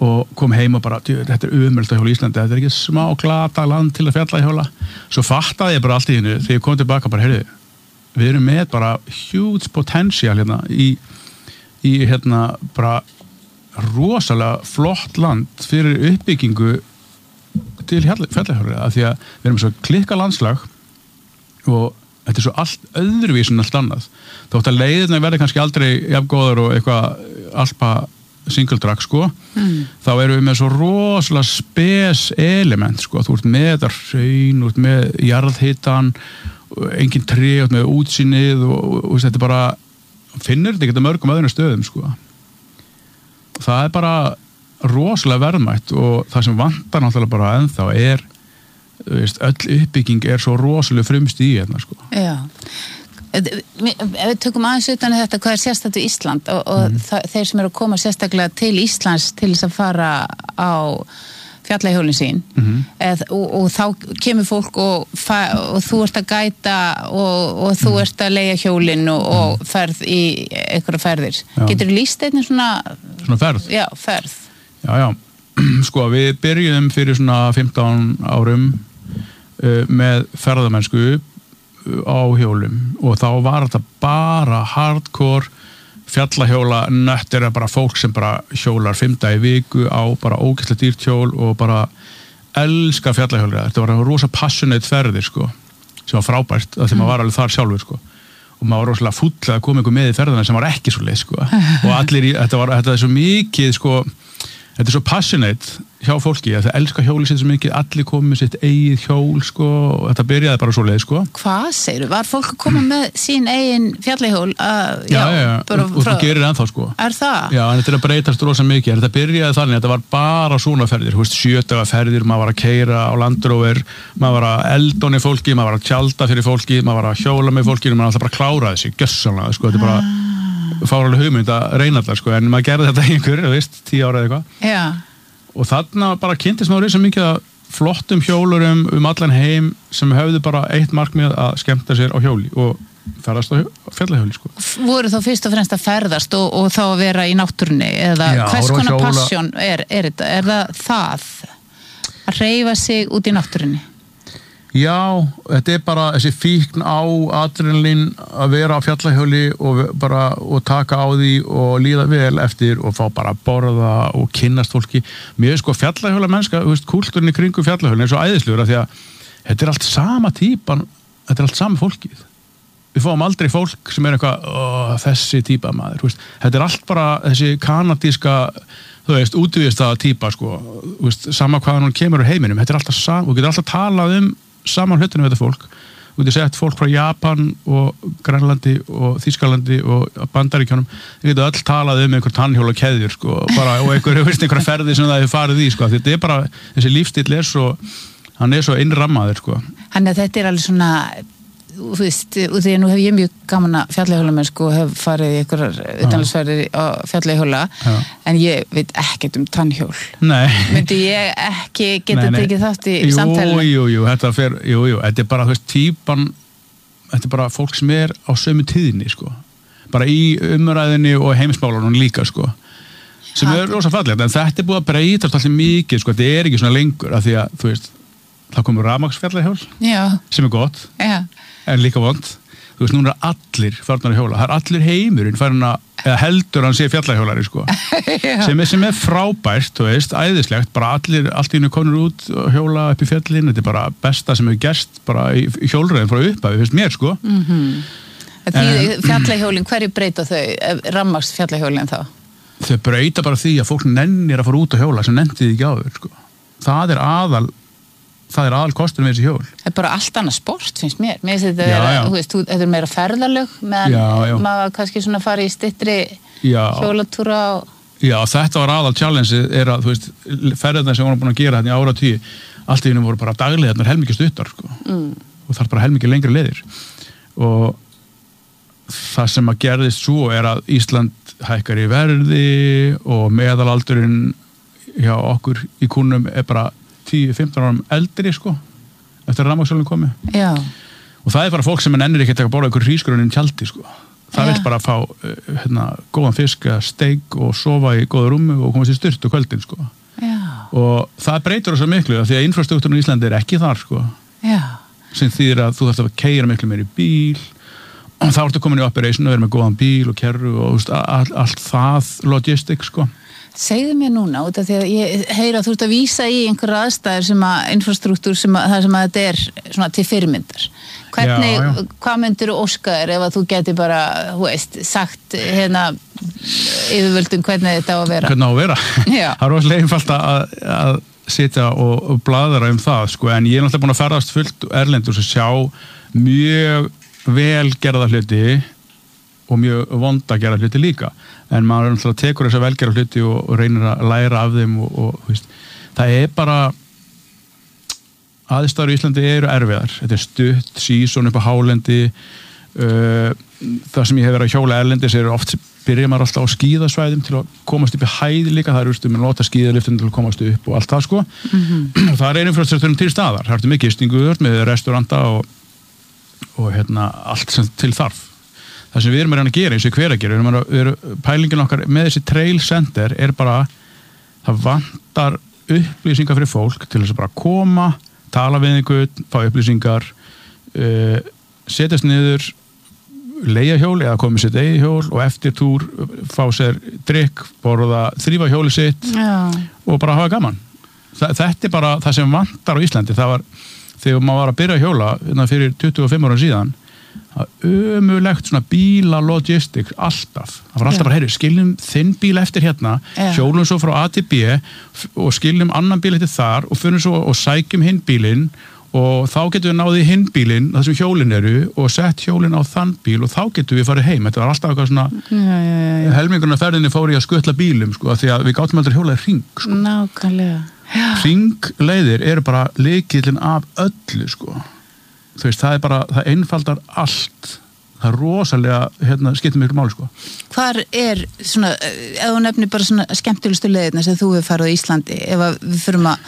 og kom heim og bara, þetta umöld að hjóla í Íslandi, þetta ekki smá glata land til að fjalla að hjóla. Svo fattaði ég bara allt í hennu þegar ég kom tilbaka bara, heyrðu, við erum með bara huge potential hérna í hérna bara rosalega flott land fyrir uppbyggingu til fjallahjóla, af því að við erum svo klikka landslag og þetta svo allt öðruvís en allt annað. Þótt að leiðirna verði kannski aldrei jafngóðar og eitthvað alpa single track sko, þá erum við með svo rosalega spes element sko, þú ert með þetta hraun, þú ert með jarðhitan, engin tré, þú ert með útsýnið og þetta er bara, finnur þetta ekki mörgum öðrum stöðum sko. Það er bara rosalega verðmætt og það sem vantar náttúrulega bara ennþá er, þú veist, öll uppbygging er svo rosalega frumst í hérna sko. Já. Ef við tökum aðeins utan þetta, hvað er sérstakt við Ísland og þeir sem eru að koma sérstaklega til Íslands til þess að fara á fjallahjólin sín og þá kemur fólk og þú ert að gæta og þú ert að leigja hjólin og ferð í einhverja ferðir. Getur þú lýst einnig svona ferð? Já, ferð. Já. Sko, við byrjuðum fyrir svona 15 árum með ferðamennsku á hjólum og þá var þetta bara hardcore fjallahjóla nöttir, bara fólk sem bara hjólar 5 daga í viku á bara ógeðslega dýrt hjól og bara elskar fjallahjóla. Þetta var rosa passionate ferðir sko, sem var frábært að því maður var alveg þar sjálfur sko og maður var rosalega fúll að koma ykkur með í ferðina sem var ekki svo leið sko og allir þetta er svo mikið sko, þetta er svo passionate hjá fólki að það elskar hjóli sitt svo mikið, allir komið með sitt eigið hjól sko og þetta byrjaði bara svo leið sko. Hvað segirðu? Var fólk að koma með sín eigin fjallahjól? Já, og þú gerir ennþá sko. Er það? Já, en þetta er að breytast rosa mikið, þetta byrjaði þannig, þetta var bara svona ferðir, 7 daga ferðir, maður var að keyra á Land Rover, maður var að eldon í fólki, maður var að tjalda fyrir fólki, maður var að hjóla með fólki, maður alltaf bara kláraði sig, gjörsamlega sko, þetta er bara fáralega hugmynd að reyna þetta sko, en maður gerði þetta einhver, veist, 10 ára eða eitthvað. Já. Og þarna bara kynntist maður svo mikið að flottum hjólurum allan heim sem höfðu bara eitt markmið að skemmta sér á hjóli og ferðast á fjallahjóli sko. Voru þá fyrst og fremst að ferðast og þá að vera í náttúrunni eða hvers konar passion er þetta? Er það að hreyfa sig út í náttúrunni? Já, þetta er bara þessi fíkn á adrenalín að vera á fjallahjóli og taka á því og líða vel eftir og fá bara að borða og kynnast fólki. Mér sko fjallahjóla mennska, kúltúrin í kringum fjallahjólin er svo æðislegur af því að þetta er allt sama típan, þetta er allt sama fólkið. Við fáum aldrei fólk sem er eitthvað, þessi típa maður, þetta er allt bara þessi kanadíska, útvista típa sko, sama hvaðan hún kemur úr heiminum, þetta er alltaf sama, og getur alltaf talað saman hlutinu við þetta fólk. Þú getur sett fólk frá Japan og Grænlandi og Þýskalandi og Bandaríkjunum, þau getur öll talað einhver tannhjóla keðjur sko, bara, og einhverja ferði sem það hefur farið í sko. Þetta er bara, þessi lífstíll er svo, hann er svo innrammaður sko. Þannig að þetta er alveg svona, þú veist, og því að nú hef ég mjög gaman að fjallahjóla mennsku og hef farið í einhverjar utanlandsferðir á fjallahjóla, en ég veit ekkert tannhjól. Nei. Myndi ég ekki geta tekið þátt í samtælinu? Jú, þetta er bara, þú veist, típan, þetta er bara fólk sem er á sömu tíðinni, sko. Bara í umræðinni og heimsmálunum líka, sko. Sem er rosa fallegt, en þetta er búið að breytast alltaf mikið, sko, þetta er ekki svona lengur, af því að, þú veist, það komur rafmagnsfjallahjól, sem er gott. Já. En líka vond, þú veist, núna er allir farnar að hjóla, það er allir heimurinn farin eða heldur hann sé fjallahjólari sko, sem er frábært, þú veist, æðislegt, bara allt í einu konur út og hjóla upp í fjallin, þetta er bara besta sem hefur gerst bara í hjólreiðin frá upphafi, finnst mér sko. Fjallahjólin, hverju breyta þau, rammaks fjallahjólin þá? Þau breyta bara því að fólk nennir að fara út að hjóla sem nennti því ekki áður sko, það er aðal kostur með þessi hjól. Það er bara allt annað sport, finnst mér. Mér finnst þetta þetta er meira ferðalög, meðan maður kannski svona fari í styttri hjólatúra og... Já, þetta var aðal challenge er að, þú veist, ferðarna sem vorum búin að gera þetta í áratugí, allt í einu voru bara daglega, þetta er helmikið stuttar, sko. Og það er bara helmikið lengri leiðir. Og það sem að gerðist svo er að Ísland hækkar í verði og meðalaldurinn hjá okkur í kúnum er bara 10-15 árum eldri sko eftir að rafmagnssölun komi. Já. Og það er bara fólk sem nennir ekki að borða ykkur hrísgrjónin tjaldi sko. það vill bara fá góðan fisk eða steik og sofa í góða rúmi og koma sér styrt á kvöldin sko. Og það breytur þess að miklu því að infrastruktúrun í Íslandi ekki þar sko. Sem þýðir að þú þarft að keyra miklu meir í bíl og þá ertu komin í operation og vera með góðan bíl og kerru og allt það logistik sko. Segðu mér núna, út af því að ég heyra að þú ert að vísa í einhverja aðstæður sem að infrastruktúr það sem að þetta er svona til fyrirmyndar. Hvað myndir þú óska þér ef að þú geti bara, sagt yfirvöldum hvernig þetta á að vera? Hvernig á að vera? Það er rosalega einfalt að sitja og bladra það, sko, en ég er náttúrulega búin að ferðast fullt erlendur sem sjá mjög vel gerða hluti og mjög vonda gerða hluti líka. En maður náttúrulega tekur þess að velgerða hluti og reynir að læra af þeim og það er bara aðstæður í Íslandi eru erfiðar. Þetta er stutt, síson upp á hálendi það sem ég hef verið að hjóla erlendis er oft byrja maður alltaf á skíðasvæðum til að komast upp í hæð líka, það eru nota skíðaliftin til að komast upp og allt það sko og það er infrastruktúrin til staðar, það er með gistingu með restauranta og allt sem til þarf. Það sem við erum að reyna að gera eins og hver að gera, pælingin okkar með þessi trail center er bara, það vantar upplýsingar fyrir fólk til þess að bara koma, tala við einhvern, fá upplýsingar, setjast niður, leigja hjól eða komið sitt eigið hjól og eftir túr fá sér drykk, borða, þrífa hjóli sitt og bara hafa gaman. Þetta er bara það sem vantar á Íslandi. Það var, þegar maður var að byrja að hjóla fyrir 25 ára síðan, ömulegt svona bíla logistics alltaf. Það var alltaf bara, heyri, skiljum þinn bíl eftir hérna, hjólum svo frá A til B og skiljum annan bíl eftir þar og fyrir svo og sækjum hinn bílinn og þá getum við náðið hinn bílinn, það sem hjólin eru og sett hjólin á þann bíl og þá getum við farið heim. Þetta var alltaf eitthvað svona helmingurinn af ferðinni fór í að skutla bílum sko, því að við gátum aldrei hjólað hring sko. Nákvæmlega. Hringleiðir eru bara lykillinn af öllu sko. Þú veist, það er bara, það einfaldar allt. Það er rosalega, skiptir miklu máli sko. Hvar er svona, ef þú nefnir bara svona skemmtilegustu leiðirnar sem þú hefur farið á Íslandi, ef við förum að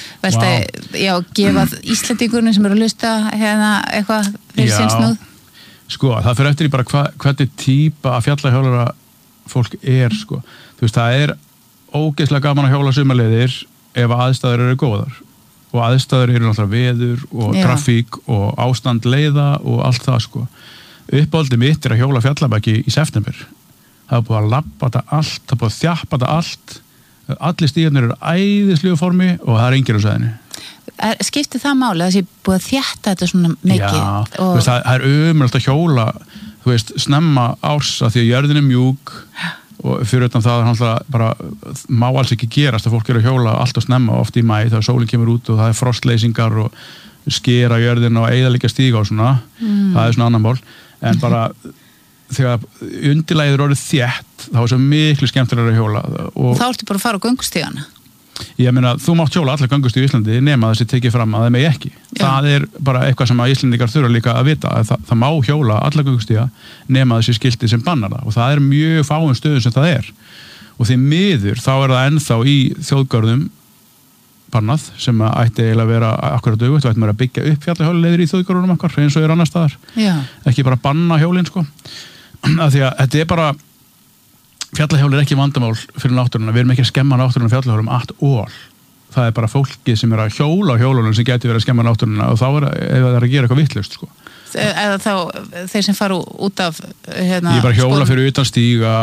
gefa Íslandingurinn sem eru að hlusta eitthvað fyrir sinnsnúð? Sko, það fyrir eftir í bara hvernig típa af fjallahjólara fólk er, sko. Þú veist, það er ógeðslega gaman að hjóla sumarleiðir ef aðstæður eru góðar. Og aðstæður eru náttúrulega veður og trafík og ástand leiða og allt það, sko. Uppáldið mitt er að hjóla fjallabæki í september. Það er búið að labba þetta allt, það er búið að þjappa þetta allt. Allir stíðarnir eru æðislegu formi og það er enginn á sæðinu. Skiptir það máli að það sé búið að þjætta þetta svona mikið? Já, það er ömurlegt að hjóla, þú veist, snemma árs að því að jörðin er mjúk og fyrir utan það náttúrulega bara má alls ekki gerast að fólk eru að hjóla allt og snemma oft í maí þegar sólinn kemur út og það er frostleysingar og skera jörðin og eyðileggja stíga og svona, það er svona annan mál, en bara þegar undirlagið er orðið þétt þá er svo miklu skemmtilega að hjóla og þá ertu bara að fara á göngustígana? Ég meina, þú mátt hjóla allar göngustíg í Íslandi nema þessi tekið fram að það megi ekki. Það er bara eitthvað sem að Íslendingar þurfa líka að vita að það má hjóla allar göngustíga nema þessi skilti sem bannar það og það er mjög fáum stöðum sem það er og því miður þá er það ennþá í þjóðgörðum bannað sem að ætti eiginlega að vera akkurat auðvitað, ætti maður að byggja upp fjallahjólaleiðir í þjóðgörðunum okkar eins og er annar staðar. Ekki bara banna hjólin sko. Af því að þetta er bara fjallahjól er ekki vandamál fyrir náttúruna, við erum ekki að skemma náttúruna fjallahjólum at all. Það er bara fólkið sem er að hjóla á hjólunum sem getur verið að skemma náttúruna og þá er það að gera eitthvað vitlaust sko. Eða þá þeir sem fara út af Ég er bara hjóla fyrir utan stíga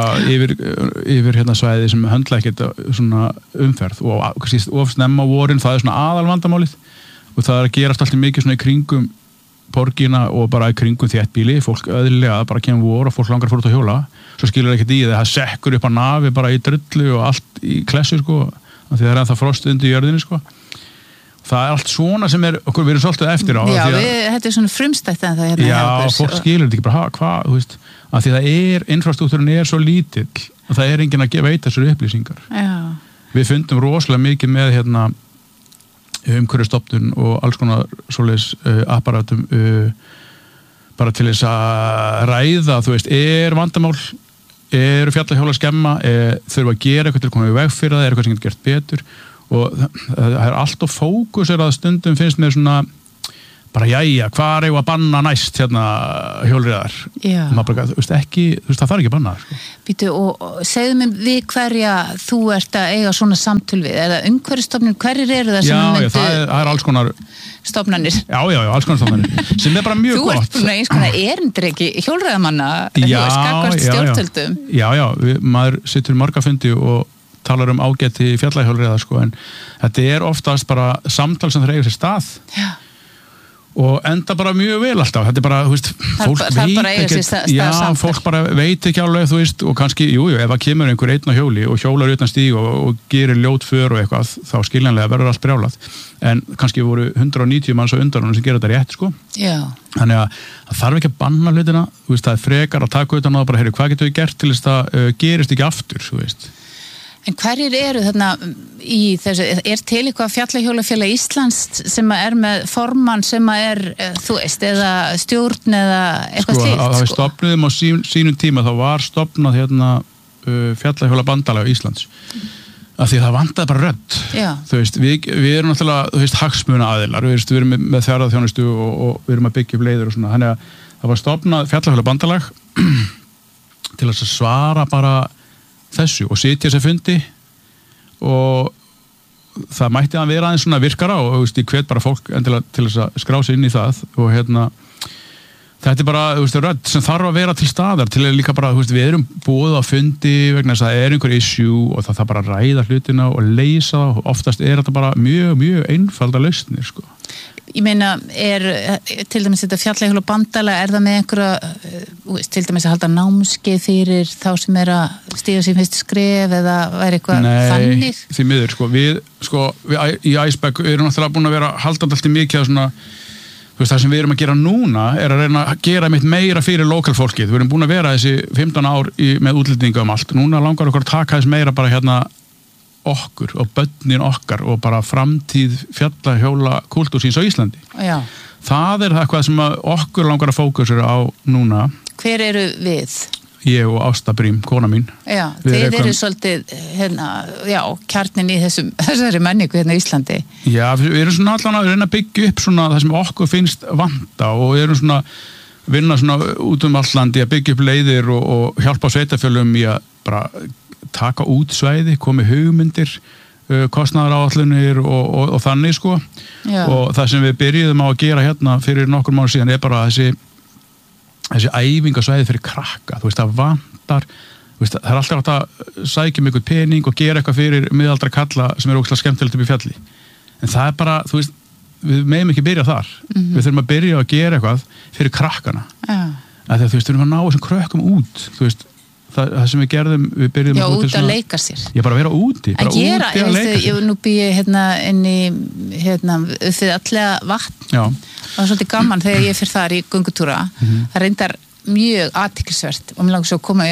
yfir svæði sem höndla ekkert svona umferð og of snemma á vorin, það er svona aðal vandamálið og það er að gerast alltaf mikið svona í kringum borgina og bara í kringum þéttbýli, fólk öðlilega bara kemur vor og fólk langar að fara út að hjóla svo skilur ekkert í það sekkur upp á nafi bara í drullu og allt í klessu sko, af því það er ennþá frost undir jörðinni sko. Það er allt svona sem okkur við erum svolítið eftir á. Já, þetta er svona frumstætt en það Já, fólk skilur þetta ekki bara, hvað, þú veist, af því það infrastruktúrin er svo lítill og það er enginn að veita þessar upplýsingar. Já. Við fundum rosalega mikið með umhverfisstofnun og alls konar svoleiðis apparatum bara til þess að ræða, þú veist, vandamál, eru fjallahjóla skemma, þurfa að gera eitthvað til að koma í veg fyrir það, eitthvað sem getur gert betur og það er alltaf fókus að stundum finnst mér svona bara jæja, hvað er að banna næst hérna hjólreiðar maður bara, þú veist ekki, það þarf ekki að banna sko. Býtu, og segðu mig við hverja þú ert að eiga svona samtöl við, eða umhverfisstofnun, hverjir eru það sem myndu það er alls konar stofnanir alls konar stofnanir sem er bara mjög gott þú ert eins konar erindreki hjólreiðamanna skakvart stjórnvöldum maður situr marga fundi og talar ágæti fjallahjólreiða sko, en þetta er oftast bara samtal sem það eiga sér stað og enda bara mjög vel alltaf, þetta er bara, þú veist, fólk veit ekki, fólk bara veit ekki alveg, þú veist, og kannski, ef það kemur einhver einn á hjóli og hjólar utan stíg og gerir ljót för og eitthvað, þá skiljanlega verður allt brjálað, en kannski voru 190 manns á undan sem gera þetta rétt, sko. Já. Þannig að það þarf ekki að banna hlutina, þú veist, það er frekar að taka utan á það bara, heyrðu, hvað getur við gert til þess að gerist ekki aftur, þú veist. En hverjir eru þarna í þessu, er til eitthvað fjallahjólafélag Íslands sem er með formann sem er, þú veist, eða stjórn eða eitthvað slíkt? Það við stofnuðum á sínum tíma, þá var stofnað hérna fjallahjólabandalag Íslands. Af því það vantaði bara rödd. Já. Þú veist, við erum náttúrulega, þú veist, hagsmuna aðilar, við erum með ferðaþjónustu og við erum að byggja upp leiðir og svona. Þannig að það var stofnað fjallahjólabandalag til að svara bara þessu og sitja þessi fundi og það mætti að vera aðeins svona virkara og veist, ég hvet bara fólk endilega til þess að skrá sig inn í það og hérna þetta er bara, þú veist, rödd sem þarf að vera til staðar til að líka bara, þú veist, við erum búið á fundi vegna þess að það er einhver issue og það þarf bara að ræða hlutina og leysa það og oftast er þetta bara mjög einfalda lausnir, sko. Ég meina, til dæmis þetta fjallahjólabandalag, er það með einhverja, til dæmis að halda námskeið fyrir þá sem er að stíga sín fyrst skref eða væri eitthvað þannig? Nei, því miður, við í Iceberg erum náttúrulega búin að vera haldandi alltaf mikið að svona, þú veist, það sem við erum að gera núna er að reyna að gera meira fyrir lokalfólkið. Við erum búin að vera þessi 15 ár með útlendinga allt. Núna langar okkur að taka þess meira bara hérna okkur og börnin okkar og bara framtíð fjallahjóla kultúrsins á Íslandi. Já. Það er það sem okkur langar að fókusera á núna. Hver eru við? Ég og Ásta Brím, kona mín. Já, þið eru svolítið kjarnin í þessari menningu hérna í Íslandi. Já, við erum svona allan að reyna að byggja upp svona það sem okkur finnst vanta og erum svona vinna svona út allt landi að byggja upp leiðir og hjálpa sveitarfélögum í að bara taka út svæði, komi hugmyndir, kostnaðaráætlanir og þannig sko. Já. Og það sem við byrjuðum á að gera hérna fyrir nokkur mánuð síðan er bara þessi æfingasvæði fyrir krakka, þú veist, það vantar, þú veist, það er alltaf hægt að sækja um einhvern pening og gera eitthvað fyrir miðaldra kalla sem er ógeðslega skemmtilegt upp í fjalli. En það er bara, þú veist, við megum ekki byrja þar. Við þurfum að byrja að gera eitthvað fyrir krakkana. Þegar þú veist, við þurfum að ná þessum krökkum út, þú veist, það sem við gerðum, við byrjum út að leika sér. Já, bara vera úti, bara úti að leika sér. Ég nú býi hérna inn í fyrir allega vatn. Já. Það var svolítið gaman þegar ég fyrir þar í göngutúra. Það reyndar mjög athyglisvert og mér langar svo að koma í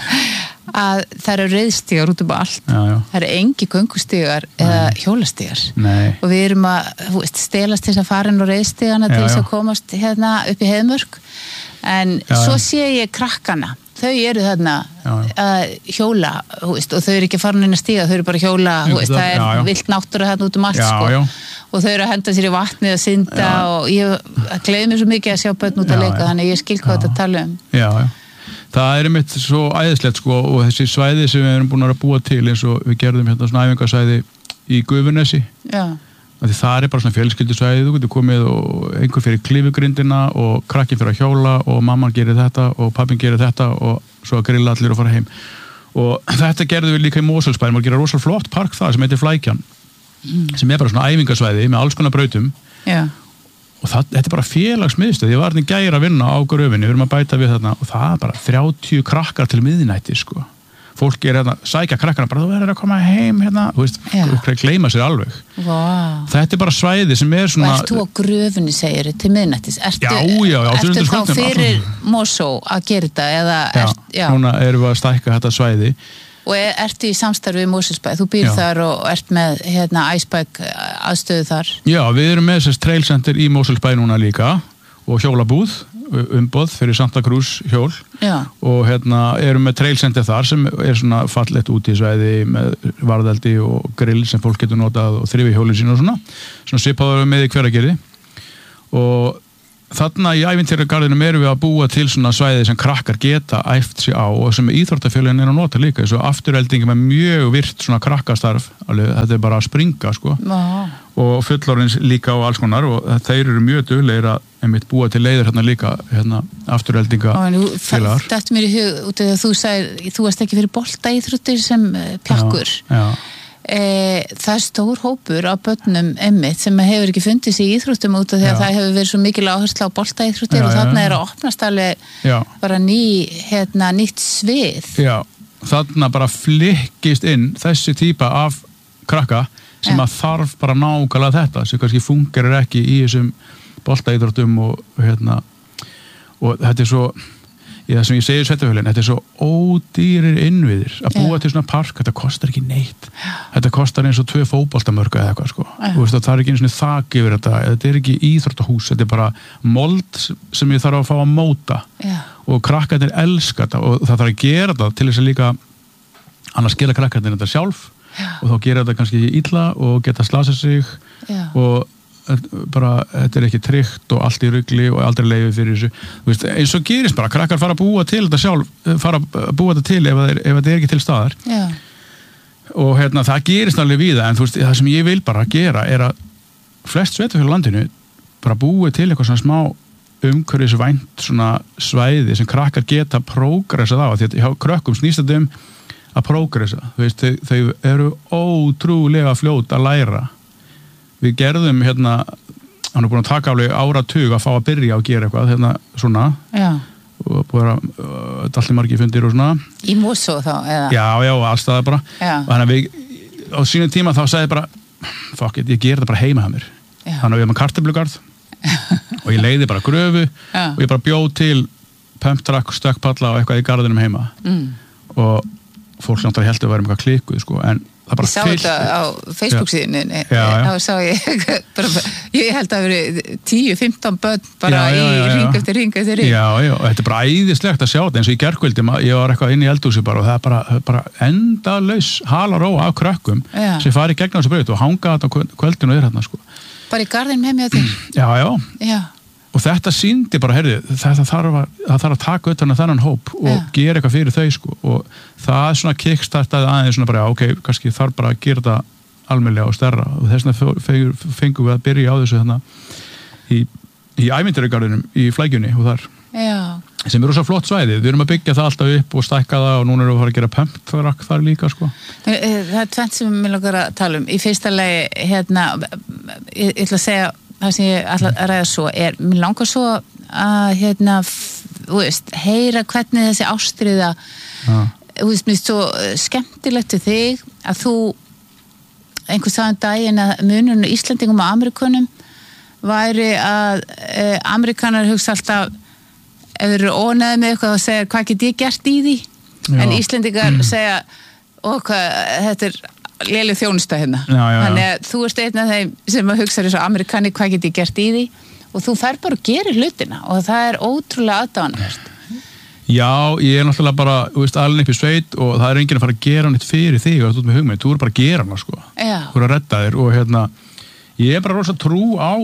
að það eru reiðstígar út um allt. Já. Það eru engi göngustígar eða hjólastígar. Nei. Og við erum að stelast til þess að fara inn á reiðstígana til þess að komast hérna upp í Heiðmörk. En svo sé ég krakkana. Þau eru þarna að hjóla, og þau eru ekki farin inn að stíga, þau eru bara að hjóla, það er vilt náttúra þarna út um allt, sko. Og þau eru að henda sér í vatnið að synda og ég gleði mér svo mikið að sjá börn út að leika, þannig ég skil hvað þetta tala um. Já. Það er einmitt svo æðislegt, sko, og þessi svæði sem við erum búin að búa til, eins og við gerðum hérna svona æfingasvæði í Gufunesi. Já. Því það er bara svona fjölskyldusvæði, þú getur komið og einhver fyrir klifugrindina og krakkinn fyrir að hjóla og mamman gerir þetta og pappinn gerir þetta og svo að grilla allir og fara heim. Og þetta gerðum við líka í Mosfellsbæ, maður gerir rosalega flott park það sem heitir Flækjan, sem er bara svona æfingasvæði með alls konar brautum. Já. Og þetta er bara félagsmiðstöð, ég var hérna í gær að vinna á Gröfinni, við erum að bæta við þarna og það er bara 30 krakkar til miðnætti, sko. Fólk er hérna, sækja krakkana bara, þú verður að koma heim hérna, þú veist, gleyma sér alveg. Wow. Þetta er bara svæði sem er svona... Og ert þú á Gröfinni, segir þið, til miðnættis? Já. Ertu þá fyrir Mosó að gera þetta, eða... Já, núna erum við að stækka þetta svæði. Og ertu í samstarfi við Mosfellsbæ? Þú býr þar og ert með, Iceberg aðstöðu þar? Já, við erum með þess trail center í Mosfellsbæ núna líka og hjólabúð. Umboð fyrir Santa Cruz hjól. Já. Og erum með trail center þar sem er svona fallegt útisvæði með varðeldi og grill sem fólk getur notað og þrifi hjólinn sín og svona svipaður með í Hveragerði og þarna í ævintýragarðinum erum við að búa til svona svæði sem krakkar geta æft sig á og sem íþróttafélögin að nota líka, eins og aftureldingi með mjög virt svona krakkastarf, þetta bara að springa sko, og fullorðins líka og alls konar, og þeir eru mjög duglegir að einmitt búa til leiðir hérna líka, aftureldinga félagar. Þetta mér í hug, út af að þú sagðir, þú varst ekki fyrir boltaíþróttir sem pjakkur. Já. Það er stór hópur á börnum einmitt sem hefur ekki fundið sig í íþróttum út af því að það hefur verið svo mikil áhersla á boltaíþróttir og þarna er að opnast alveg bara nýtt svið. Já, þarna bara flikkist inn þessi típa af krakka sem að þarf bara nákvæmlega þetta sem kannski fungerir ekki í þessum boltaíþróttum og þetta er svo það sem ég segi sveitafélagin, þetta er svo ódýrir innviðir að búa til svona park, þetta kostar ekki neitt, þetta kostar eins og 2 fótboltamörk eða eitthvað sko, það er ekki eins og þak yfir þetta er ekki íþróttahús, þetta er bara mold sem ég þarf að fá að móta og krakkarnir elska þetta og það þarf að gera þetta til þess að líka annars gera krakkarnir þetta sjálf og þá gera þetta kannski illa og geta slasað sig og bara, þetta er ekki tryggt og allt í rugli og aldrei leyfi fyrir þessu, þú veist, eins og gerist bara krakkar fara að búa til þetta sjálf fara að búa þetta til ef þetta er ekki til staðar og það gerist alveg víða, en þú veist, það sem ég vil bara gera er að flest sveitafélög á landinu bara búi til eitthvað svona smá umhverfisvænt svona svæði sem krakkar geta prógressað á, því að hjá krökkum snýst þetta að prógressa, þú veist, þau eru ótrúlega fljót að læra. Við gerðum hann er búin að taka alveg áratug að fá að byrja að gera eitthvað svona og búin að allir margir fundir og svona. Í Mosó þá? Eða? Já, allstaðar bara. Og þannig að við á sínum tíma þá sagði bara fuck it, ég ger þetta bara heima hjá mér. Þannig að við erum að kartöflugarð og ég leiði bara gröfu og ég bara bjóð til pumptrack, stökkpalla og eitthvað í garðinum heima og fólk náttúrulega heldur að vera með eitthvað klikkuð sko, en ég sá þetta á Facebook-síðinu þá sá ég bara, ég held að það veri 10-15 börn bara í ring eftir ring Já, og þetta er bara æðislegt að sjá þetta eins og í gærkvöldi, ég var eitthvað inn í eldhúsi bara og það er bara endalaus halaróa af krökkum sem fari gegn á þessu braut og hanga þetta kvöldinu og hérna sko. Bara í garðinum heim hjá þér? Já. Og þetta sýndi bara, það þarf að taka utan að þennan hóp og gera eitthvað fyrir þau sko, og það er svona kickstartaði aðeins svona bara, ok, kannski þarf bara að gera þetta almennilega og stærra og þess vegna fengum við að byrja á þessu í ævintýragarðinum í Flækjunni og þar sem eru svo flott svæði, við erum að byggja það alltaf upp og stækka það og núna erum við að fara að gera pumptrack þar líka sko. Það er tvennt sem við langar að tala um. Í fyrsta lagi, ég ætla að segja það sem ég ætla að ræða svo mér langar svo að þú veist, heyra hvernig þessi ástríða þú veist, mér er svo skemmtilegt við þig að þú einhvers sagði daginn að munurinn Íslendingum og Amerikunum væri að Amerikanar hugsa alltaf ef þeir eru ónæði með eitthvað og segja hvað get ég gert í því en Íslendingar segja þetta er léleg þjónusta þannig að þú ert einn af þeim sem að hugsa þessu Amerikani, hvað get ég gert í því og þú fer bara og gerir hlutina og það er ótrúlega aðdáðanvert. Já, ég er náttúrulega bara alveg upp í sveit og það er enginn að fara að gera neitt fyrir þig og þú ert með hugmynd, þú er bara að gera hana sko. Þú er að redda þér og ég er bara rosa trú á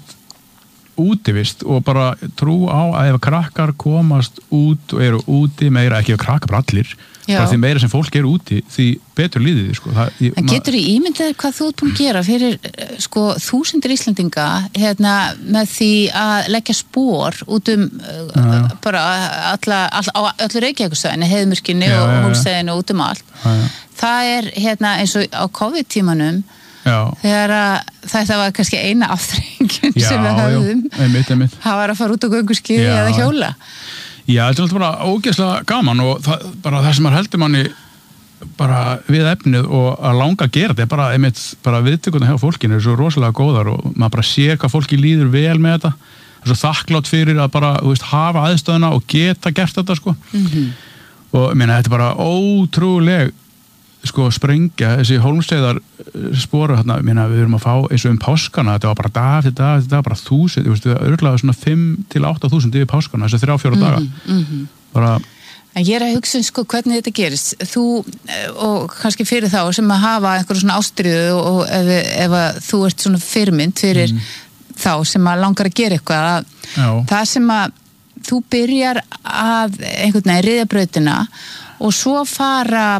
útivist og bara trú á að ef krakkar komast út og eru úti meira, ekki ef krakkar bara allir bara því meira sem fólk eru úti því betur líðið því sko. En getur þú ímyndað hvað þú ert búin að gera fyrir sko 1000 Íslendinga með því að leggja spor út bara á öllu Reykjavíkursvæðinu, Heiðmörkinni og Hólmsheiðinu og út allt. Það er eins og á COVID-tímanum þegar þetta var kannski eina afþrengin sem við höfðum það var að fara út á gönguskíði eða hjóla. Já, þetta er alltaf bara ógeðslega gaman og það sem heldur manni bara við efnið og að langa að gera þetta er bara viðtökurnar hjá fólkinu er svo rosalega góðar og maður bara sér hvað fólki líður vel með þetta það er svo þakklátt fyrir að bara hafa aðstöðuna og geta gert þetta sko. Og þetta er bara ótrúleg sprengja þessi Hólmsheiðar sporu við erum að fá eins og páskana þetta var bara dag til dag, þetta var bara 1000 örgulega svona 5-8.000 yfir páskana þessi 3-4 daga bara. En ég er að hugsa hvernig þetta gerist þú og kannski fyrir þá sem að hafa einhverjum svona ástríðu og ef þú ert svona fyrirmynd fyrir þá sem að langar að gera eitthvað það sem að þú byrjar að einhvern veginn ryðja brautina og svo fara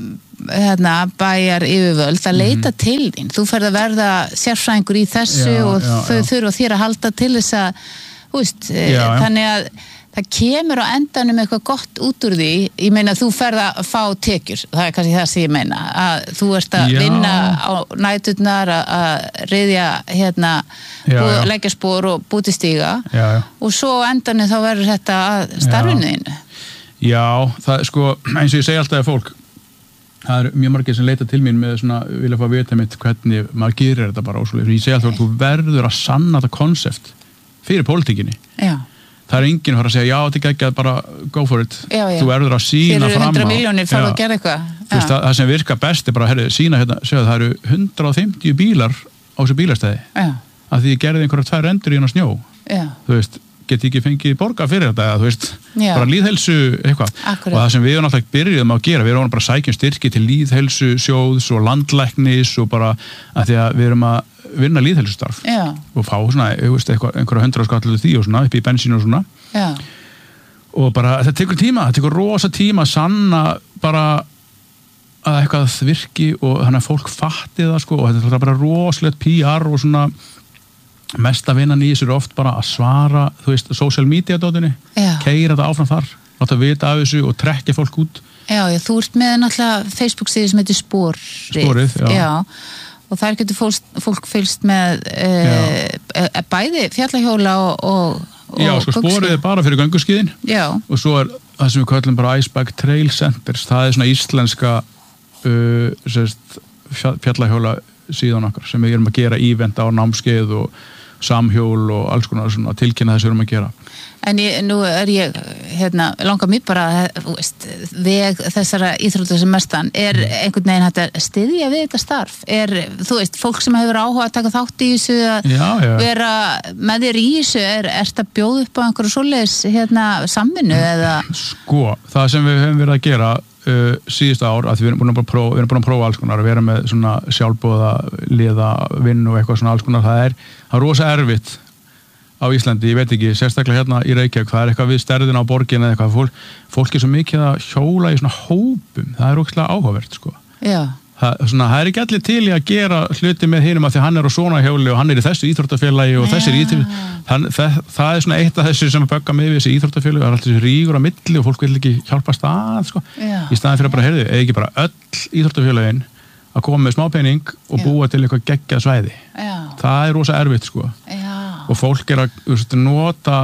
bæjar yfirvöld að leita til þín. Þú ferð að verða sérfræðingur í þessu og þau þurfa þér að halda til þess að, þú veist, þannig að það kemur á endanum eitthvað gott út úr því. Ég meina, þú ferð að fá tekjur, það er kannski það sem ég meina, að þú ert að vinna á næturnar, að ryðja leggja spor og búti stíga og svo á endanum þá verður þetta að starfinu þínu. Já, það sko, eins og ég segi alltaf að fólk, það eru mjög margir sem leita til mín með svona, vilja fá að vita mitt hvernig maður gerir þetta bara og svo. Ég segi alltaf að þú verður að sanna þetta konsept fyrir pólitíkinni. Já. Það er enginn að fara að segja, já, þetta er ekki að bara go for it. Já. Þú verður að sína fram á. Fyrir 100 milljónir fara að gera eitthvað. Þú veist, það sem virkar best er bara, sína hérna, segja það eru 150 bílar á þessu bílastæði. Já. Af því ég gerði einhverja 2 rendur í snjó. Já. Þú veist, geti ekki fengið borga fyrir þetta, þú veist, bara lýðhelsu eitthvað. Akkurat. Og það sem við erum alltaf byrjuðum að gera, við erum bara að sækja styrki til lýðhelsu sjóðs og landlæknis og bara að því að við erum að vinna lýðhelsustarf og fá svona, einhverja 100 skallu því og svona, upp í bensínu og svona. Já. Og bara, það tekur tíma, það tekur rosa tíma að sanna bara að eitthvað virki og þannig að fólk fatti það sko og þetta er bara rosalegt PR og svona mesta vinnan í þessu er oft bara að svara, þú veist, social media dótinni, keyra þetta áfram þar, láta vita af þessu og trekkja fólk út. Já, þú ert með náttúrulega Facebook-síðu sem heitir Sporið, já. Og þar getur fólk fylgst með bæði fjallahjóla og já, sko Sporið er bara fyrir gönguskíðin og svo er það sem við kallum bara Iceberg Trail Centers, það er svona íslenska fjallahjóla síðan okkar sem við erum að gera ívent á námskeið og samhjól og alls konar svona tilkynna þess við erum að gera. En nú er ég, langar mér bara, þú veist, veg þessara íþrótta sem mestan, er einhvern veginn hægt að styðja við þetta starf? Er, þú veist, fólk sem hefur áhuga að taka þátt í þessu, að vera með þér í þessu, er þetta bjóð upp á einhverju svoleiðis, samvinnu eða? Sko, það sem við höfum verið að gera síðustu ár, að við erum búin að prófa alls konar, að vera með svona sjálfboða liða vinn og eitthvað svona alls konar, það er rosa erfitt á Íslandi, ég veit ekki, sérstaklega hérna í Reykjavík, það er eitthvað við stærðina á borgin eða eitthvað, fólk er svo mikið að hjóla í svona hópum, það er ógeðslega áhugavert sko. Já. Það er ekki allir til í að gera hluti með hinum að því hann er á svona hjóli og hann er í þessu íþróttafélagi og þessi er það er svona eitt af þessu sem að bögga með þessi íþróttafélagi, það er alltaf þessi rígur á milli og fólk vil ekki hjálpast að sko. Í staðin fyrir að bara, eða ekki bara öll íþróttafélagin að koma með smápening og búa til eitthvað geggjað svæði. Það er rosa erfitt sko. Og fólk er að nota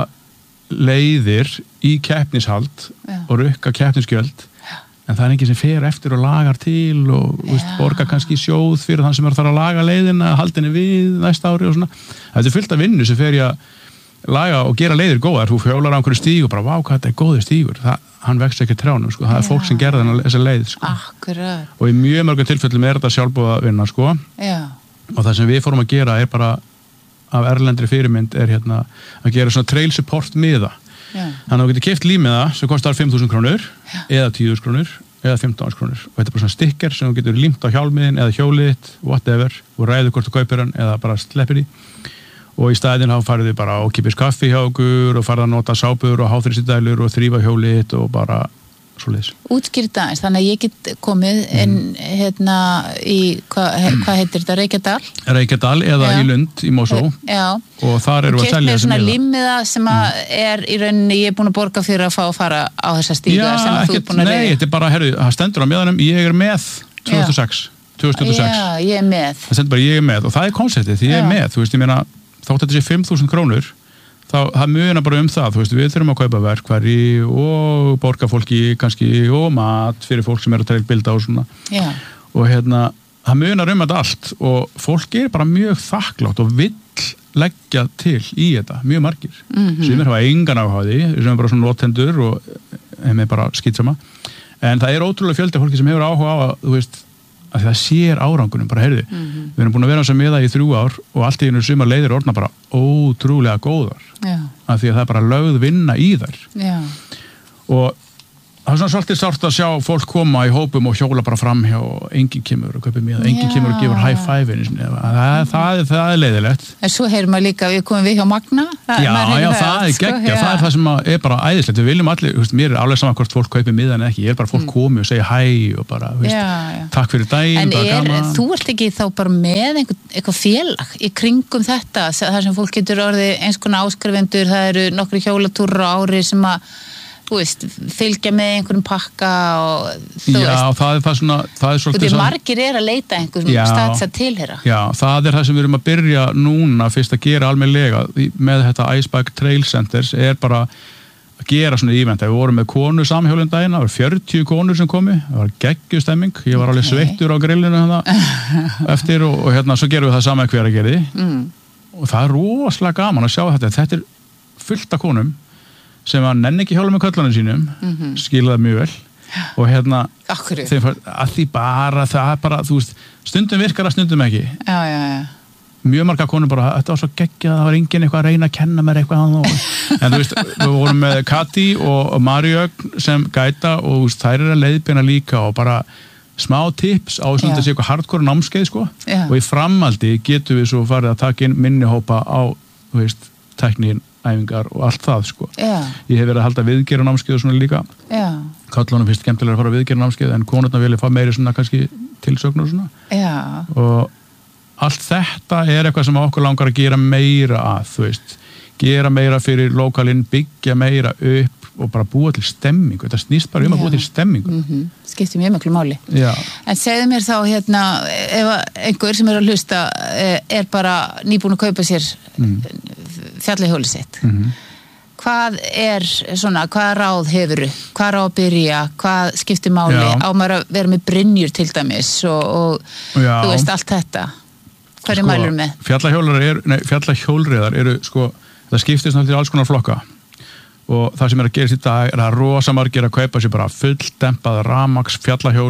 leiðir í keppnishald og rukka keppnisgjöld en það er enginn sem fer eftir og lagar til og borgar kannski sjóð fyrir þann sem er þar að laga leiðina, haldinni við næsta ári og svona. Þetta er fullt af vinnu sem fer í að laga og gera leiðir góðar. Þú hjólar á einhverju stíg og bara, vá, hvað þetta er góður stígur. Hann vex ekki trjánum, sko. Það er fólk sem gerði þessa leið, sko. Akkurat. Og í mjög mörgum tilfellum er þetta sjálfboða vinna, sko. Já. Og það sem við fórum að gera er bara af erlendri fyrirmynd er að gera svona trail support miða. Þannig að þú getur keypt límiða sem kostar 5.000 krónur eða 10.000 krónur eða 15.000 krónur og þetta er bara svona sticker sem þú getur límt á hjálmiðin eða hjólið, whatever og ræður hvort þú kaupir hann eða bara sleppir því og í staðinn þá farið þið bara ókeypis kaffi hjá okkur og farið að nota sápur og háþrýstidælur og þrífa hjólið og bara svoleiðis. Útskýrta aðeins, þannig að ég get komið inn í, hvað heitir þetta, Reykjadal? Reykjadal eða í Lund í Mosó og þar eru að selja þessi miða. Og keypt með svona límiða sem er í rauninni, ég er búin að borga fyrir að fá að fara á þessa stíga sem þú er búin að Nei, þetta er bara, það stendur á miðanum, ég er með 2006. Já, ég er með. Það stendur bara, ég er með og það er konceptið, því ég er með, þú veist, ég meina, þátt þetta sé 5.000 krónur það munar bara það, þú veist, við þurfum að kaupa verkfæri og borga fólki kannski og mat fyrir fólk sem er að trailbilda og svona og það munar þetta allt og fólk er bara mjög þakklátt og vill leggja til í þetta, mjög margir sem hafa engan áhuga sem er bara svona notendur og er bara skýtsama en það er ótrúlega fjöldi fólki sem hefur áhuga á að, þú veist, að það sér árangunum, bara heyrðu, við erum búin að vera sem með það í 3 ár og allt í einu sumar leiðir orðna bara ótrúlega góðar af því að það er bara lögð vinna í þær og það svona svolítið sárt að sjá fólk koma í hópum og hjóla bara fram hjá og enginn kemur og kaupir miða, enginn kemur og gefur high five það er leiðilegt. En svo heyrum maður líka, við komum við hjá Magna. Já, það er geggja, það er það sem er bara æðislegt. Við viljum allir, mér er alveg saman hvort fólk kaupir miðan eða ekki, ég er bara fólk komi og segja hæ og bara, takk fyrir daginn, bara gaman. En þú ert ekki þá bara með eitthvað félag í kringum þetta, þar sem fólk getur orðið eins konar áskrifendur, það eru nokkri hjólatúrar á ári sem að þú veist, fylgja með einhverjum pakka og þú veist. Já, það er svolítið Þú veist, margir að leita einhverjum stað að tilheyra. Já, það er það sem við erum að byrja núna fyrst að gera almennilega með þetta Icebike Trail Centers er bara að gera svona event. Við vorum með konu samhjólinn daginn, það var 40 konur sem komi, það var geggjustemming, ég var alveg sveittur á grillinu eftir og svo gerum við það sama hver að gera og það er rosalega gaman að sjá þetta er fullt af konum sem að nenni ekki hjóla með köllunum sínum skilaði mjög vel og að því bara þú veist, stundum virkar að stundum ekki mjög marga konur bara, þetta var svo geggjað, það var enginn eitthvað að reyna að kenna mér eitthvað en þú veist, við vorum með Kati og Marjögn sem gæta og þær að leiðbeina líka og bara smá tips á svona þessi eitthvað hardcore námskeið sko og í framhaldi getum við svo farið að taka inn minnihópa á, þú veist, tæknin æfingar og allt það sko. Ég hef verið að halda viðgerðarnámskeið og svona líka. Köllunum finnst skemmtilega að fara viðgerðarnámskeið en konurnar vilja fá meiri svona kannski tilsögn og svona. Og allt þetta er eitthvað sem okkur langar að gera meira að, þú veist. Gera meira fyrir lokalinn, byggja meira upp og bara búa til stemmingu. Þetta snýst bara að búa til stemmingu. Skiptir mjög miklu máli. En segðu mér þá ef einhver sem er að hlusta er bara nýbúin að kaupa sér fjallahjólið sitt. Hvað ráð hefurðu? Hvað á að byrja? Hvað skiptir máli? Á maður að vera með brynjur til dæmis og þú veist allt þetta. Hvað er mælur með? Fjallahjólreiðar eru það skiptist náttúrulega alls konar flokka og það sem er að gerast í dag er að rosa margir að kaupa sér bara fulldempað rafmagns fjallahjól,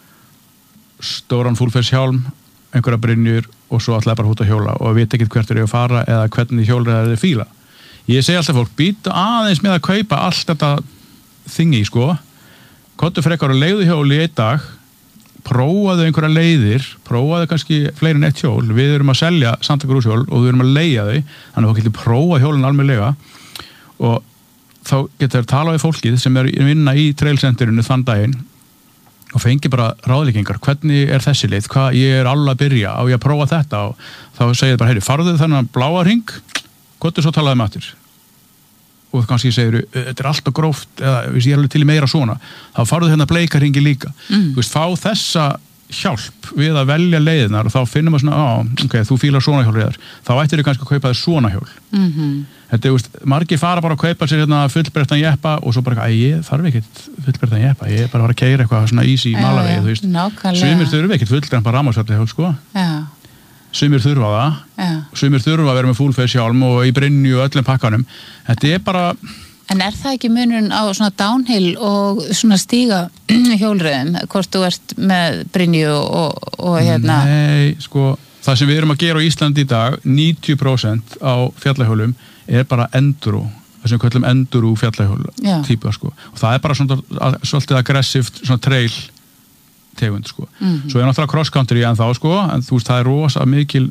stóran fullferðshjálm, einhverja brynjur og svo ætlaði bara út að hjóla og veit ekkert hvert er að fara eða hvernig hjólreiðar er fíla. Ég segi alltaf fólk, býta aðeins með að kaupa allt þetta þingi, kottu frekar og leigðu hjóli í einn dag, prófaðu einhverja leiðir, prófaðu kannski fleiri en eitt hjól, við erum að selja Santa Cruz hjól og við erum að leigja þau, þannig að þú getur prófað hjólinn almennilega og þá getur þér talað við fólkið sem er að vinna í trailcenterinu þann daginn og fengi bara ráðleggingar, hvernig er þessi leið, hvað ég er alveg að byrja, á ég að prófa þetta og þá segir bara, heyri, farðu þennan bláa hring, gottu svo talaði með aftur og kannski segir, þetta er alltaf gróft eða ég er alveg til í meira svona, þá farðu hérna bleika hringi líka, þú veist, fá þessa hjálp við að velja leiðinar og þá finnum við svona, ok, þú fílar svona hjólreiðar, þá ættir þið kannski að kaupa þér svona hjól. Þetta er, margir fara bara að kaupa sér hérna fullbreyttan jeppa og svo bara, ég þarf ekkert fullbreyttan jeppa, ég er bara að fara að keyra eitthvað svona easy malavegi, þú veist. Sumir þurfa ekkert fullbreyttan rafmagnsfjallahjól, sumir þurfa það, sumir þurfa að vera með fullferðshjálm og í brynju og öllum pakkanum. Þetta er bara... En er það ekki munurinn á svona downhill og svona stíga hjólreiðum, hvort þú ert með brynju og hérna? Nei, það sem við erum að gera á Íslandi í dag, 90% á fjallahjólum er bara enduro, það sem við kallum enduro fjallahjól típa, og það er bara svona svolítið aggressivt svona trail tegund, Svo er náttúrulega cross country en þá, en þú veist, það er rosa mikil,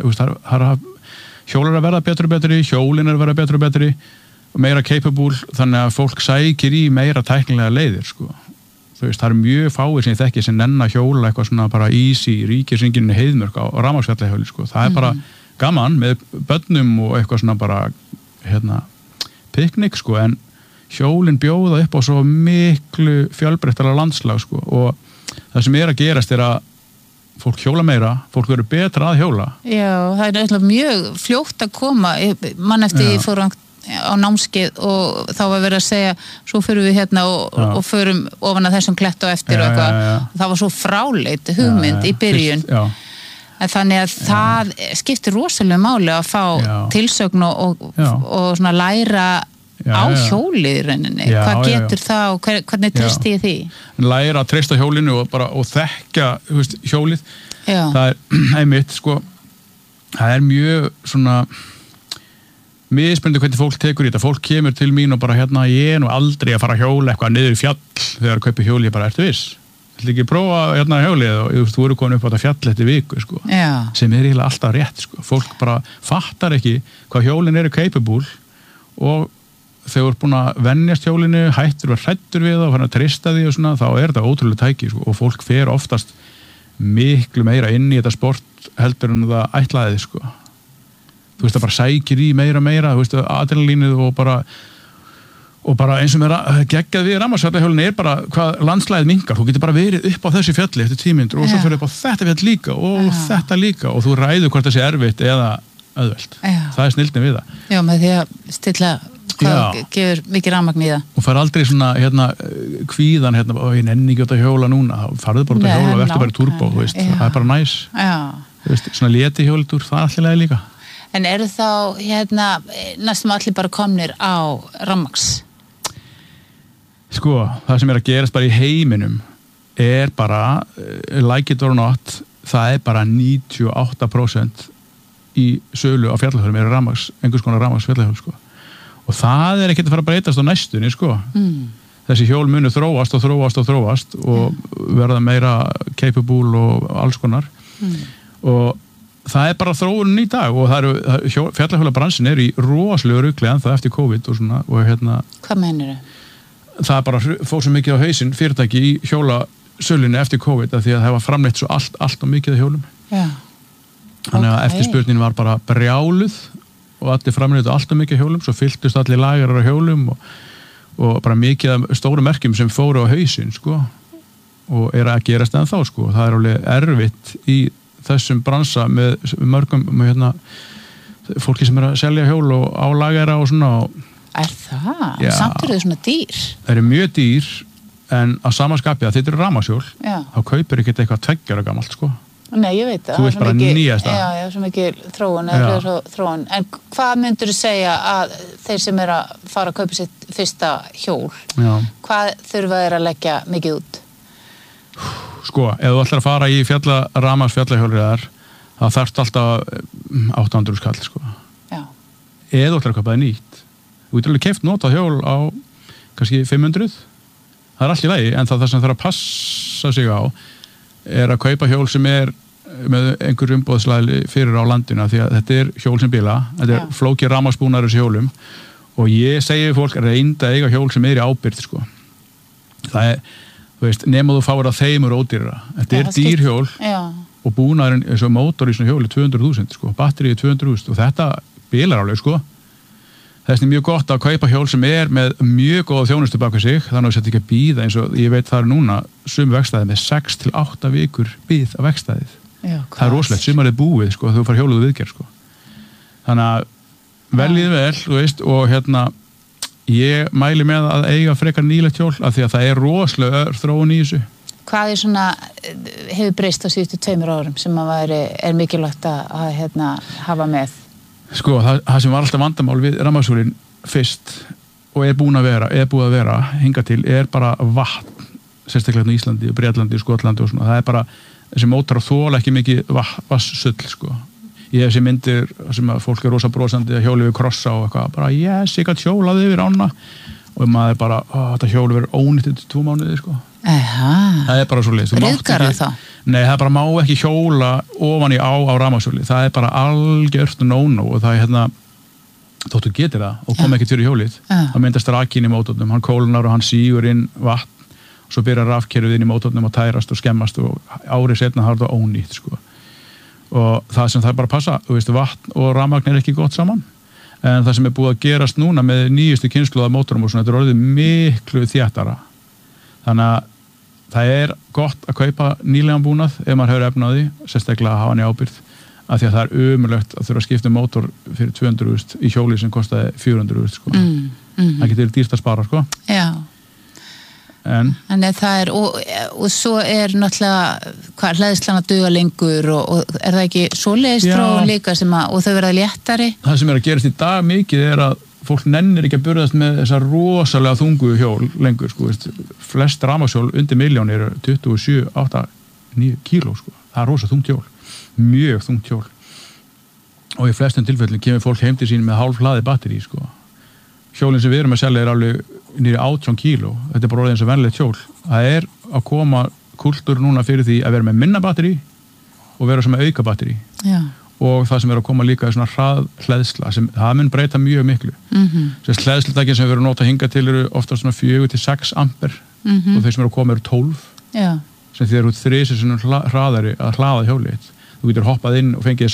hjólar að verða betri og betri, hjólin er að verða betri og betri, meira capable, þannig að fólk sækir í meira tæknilega leiðir, Þú veist, það er mjög fáir sem ég þekki sem nenn að hjóla eitthvað svona bara easy, ríkisringinu heiðmörk á rafmagnsfjallahjóli, Það er bara gaman með börnum og eitthvað svona bara, piknik, en hjólin bjóða upp á svo miklu fjölbreyttara landslag, og það sem er að gerast er að fólk hjóla meira, fólk verður betra að hjóla. Já, það er eitthvað mjög fljótt að koma, mann eftir ég fór á námskeið og þá var verið að segja svo förum við hérna og förum ofan að þessum klett og eftir og eitthvað og það var svo fráleit hugmynd í byrjun en þannig að það skiptir rosalega máli að fá tilsögn og svona læra á hjólið í rauninni hvað getur það og hvernig treysti ég því? Læra að treysta hjólinu og þekkja hjólið það er einmitt það er mjög svona mismunandi hvernig fólk tekur í þetta. Fólk kemur til mín og bara hérna, ég nú aldrei að fara að hjóla eitthvað niður í fjall þegar kaupi hjóli, ég bara, ertu viss? Ætli ekki prófa hérna hjólið og þú eru komin upp á þetta fjall eftir viku, sko. Já. Sem eiginlega alltaf rétt, sko. Fólk bara fattar ekki hvað hjólin eru capable og þegar þú ert búin að venjast hjólinu, hættur og hrættur við það og fann að trista því og svona, þá er þetta ótrúlega tæki, sko. Og fólk fer oftast miklu meira inn í þetta sport heldur en það ætlaði, sko. Þú veist, það bara sækir í meira, þú veist, adrenalínið og bara eins og með geggjað við rafmagnsfjallahjólinu er bara hvað landslæðið minnkar. Þú getur bara verið upp á þessu fjalli eftir 10 mínútur og svo fyrir upp á þetta fjall líka og þetta líka og þú ræður hvort það sé erfitt eða auðvelt. Það er snilldin við það. Já, með því að stilla hvað gefur mikið rafmagn í það. Og fær aldrei svona kvíðan og ég nenni ekki að hjóla núna. Farðu bara út að hjóla og verður bara turbo, þú veist. Það er bara næs. Þú veist, svona léti hjólitúr, það er allir líka. En eru þá næstum allir bara komnir á rafmagns? Sko, það sem er að gerast bara í heiminum er bara, like it or not, það er bara 98% í sölu á fjallahjólum eru rafmagns, einhvers konar rafmagns fjallahjól, sko. Og það er ekkert að fara að breytast á næstunni, sko. Þessi hjól munu þróast og verða meira capable og alls konar. Og það er bara þróunin í dag og fjallahjólabransin er í rosalegu rugli en það eftir COVID og svona og Hvað meinir þau? Það er bara fór svo mikið á hausinn fyrirtæki í hjólasölunni eftir COVID af því að það var framleitt svo allt og mikið af hjólum. Já. Þannig að eftirspurnin var bara brjáluð og allir framleitt allt og mikið af hjólum, svo fylltust allir lagarar af hjólum og bara mikið af stóru merkjum sem fóru á hausinn, sko, og er að gerast en þá, sko. Það er alveg erfitt í þessum bransa með mörgum fólki sem er að selja hjól og á lagara og svona. Er það? Já. Samt eru þau svona dýr? Það eru mjög dýr en á sama skapi að þetta eru rafmagnshjól, þá kaupir ekki eitthvað 2 ára gamalt, sko. Nei, ég veit það. Þú vilt bara nýjasta. Já, svo mikið þróun. En hvað myndur þú segja að þeir sem er að fara að kaupa sitt fyrsta hjól, hvað þurfa þeir að leggja mikið út? Sko, ef þú ætlar að fara í rafmagnsfjallahjólriðar, þá þarfst alltaf 800 skall, sko. Já. Eða þú ætlar að kaupa það nýtt. Þú getur alveg keypt notað hjól á kannski 500. Það er allt í lagi, en það sem þarf að passa sig á er að kaupa hjól sem er með einhver umboðslæli fyrir á landinu, því að þetta er hjól sem bila, þetta er flókið rafmagnsbúnaður þessi hjólum og ég segi fólk reynda eiga hjól sem er í ábyrgð, sko. Það er, þú veist, nema þú fáir að þeim eru ódýrara. Þetta er dýrhjól og búnaðurinn, eins og mótor í svona hjóli 200.000, sko, batterið 200.000 og þetta bilar alveg, sko. Þess er mjög gott að kaupa hjól sem er með mjög góða þjónustu baka sig, þannig að þetta ekki að bíða eins og ég veit það er núna sum vegstæði með 6 til 8 vikur bíð á vegstæðið. Það er rosalegt, sumarið búið, sko, þú far hjólið og viðgerð, sko. Þannig að veljið vel, þú veist, og ég mæli með að eiga frekar nýlegt hjól af því að það er rosalega þróun í þessu. Hvað er svona, hefur breyst á síðustu 2 árum sem að er mikilvægt að hafa með? Sko, það sem var alltaf vandamál við rafmagnshjólin fyrst og er búið að vera hingað til er bara vatn, sérstaklega í Íslandi, Bretlandi, Skotlandi og svona. Það er bara, þessi mótor þola ekki mikið vatnssull, sko. Ég hef þessi myndir sem að fólk er rosa brosandi að hjóli við krossa og eitthvað, bara yes, ég gæti hjólaði yfir ána og maður bara, þetta hjóli verður ónýtt til 2 mánuði, sko. Það er bara svo leið. Ryðgar það þá? Nei, það bara má ekki hjóla ofan í á rafmagnshjóli. Það er bara algjört no-no og það er þóttu getur það og kom ekki fyrir hjólið. Það myndast rakinn í mótornum, hann kólnar og hann sígur inn vatn og svo byrjar rafkerfið inn í mótornum og tærast og skemmast og árið setna það er það ónýtt, sko. Og það sem það er bara að passa, þú veist, vatn og rafmagn er ekki gott saman en það sem er búið að gerast núna með nýjustu kynslóða mótorum og svona, þetta er orðið miklu þéttara. Þannig að það er gott að kaupa nýlegan búnað ef maður hefur efni á því, sérstaklega að hafa hann í ábyrgð af því að það er ömurlegt að þurfa að skipta mótor fyrir 200.000 í hjóli sem kostaði 400.000, sko. Það getur dýrt að spara, sko. Já. Þannig það er, og svo er náttúrulega hleðslan að duga lengur og er það ekki svoleiðis þróun líka og þau verða léttari? Það sem er að gerast í dag mikið er að fólk nennir ekki að burðast með þessar rosalega þungu hjól lengur, sko. Flest rafmagnshjól undir 1 milljón eru 27, 8, 9 kíló, sko. Það er rosa þungt hjól, mjög þungt hjól og í flestum tilfellum kemur fólk heim til sín með hálf hlaðið batteri, sko. Hjólinn sem við erum að selja alveg nýri 18 kíló, þetta bara orðið eins og venjulegt hjól. Það að koma kultúr núna fyrir því að vera með minna batteri og vera sem auka batteri. Já. Og það sem að koma líka svona hraðhleðsla, það mun breyta mjög miklu. Þess hleðslutækin sem við erum að nota hingað til eru ofta svona 4 til 6 amper og þeir sem eru að koma eru 12. Já. Sem því út 3 hraðari að hlaða hjólið. Þú getur hoppað inn og fengið